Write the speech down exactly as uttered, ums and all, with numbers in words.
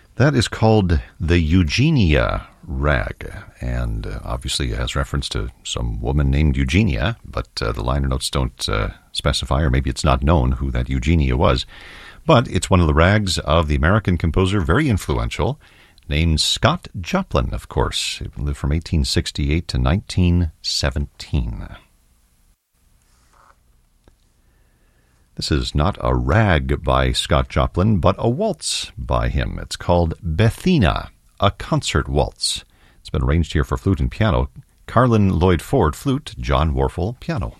That is called the Eugenia Rag, and uh, obviously has reference to some woman named Eugenia, but uh, the liner notes don't uh, specify, or maybe it's not known who that Eugenia was. But it's one of the rags of the American composer, very influential, named Scott Joplin, of course. He lived from eighteen sixty-eight to nineteen seventeen. This is not a rag by Scott Joplin, but a waltz by him. It's called Bethina, a concert waltz. It's been arranged here for flute and piano. Carlin Lloyd Ford, flute, John Warfel, piano.